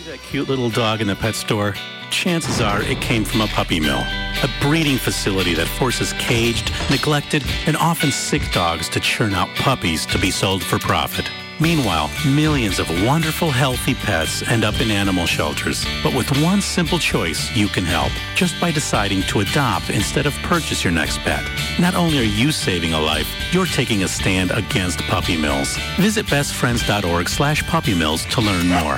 That cute little dog in the pet store? Chances are it came from a puppy mill, a breeding facility that forces caged, neglected, and often sick dogs to churn out puppies to be sold for profit. Meanwhile, millions of wonderful, healthy pets end up in animal shelters. But with one simple choice, you can help, just by deciding to adopt instead of purchase your next pet. Not only are you saving a life, you're taking a stand against puppy mills. Visit bestfriends.org/puppymills to learn more.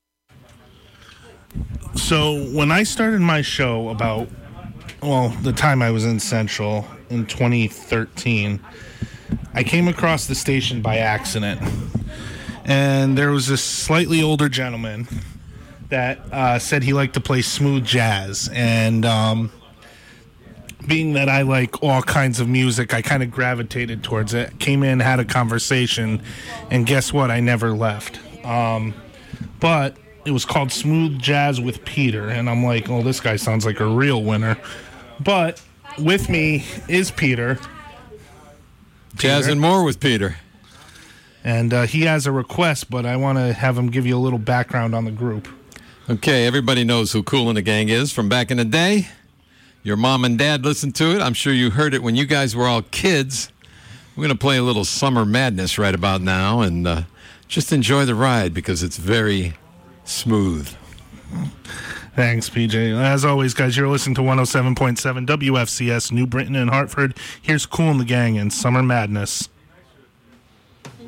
So when I started my show about, the time I was in Central in 2013, I came across the station by accident. And there was this slightly older gentleman that said he liked to play smooth jazz. And being that I like all kinds of music, I kind of gravitated towards it. Came in, had a conversation, and guess what? I never left. But it was called Smooth Jazz with Peter, and I'm like, oh, this guy sounds like a real winner. But with me is Peter. Jazz and more with Peter. And he has a request, but I want to have him give you a little background on the group. Okay, everybody knows who Kool and the Gang is from back in the day. Your mom and dad listened to it. I'm sure you heard it when you guys were all kids. We're going to play a little Summer Madness right about now, and just enjoy the ride because it's very smooth. Thanks, PJ. As always, guys, you're listening to 107.7 WFCS, New Britain and Hartford. Here's Kool and the Gang and Summer Madness.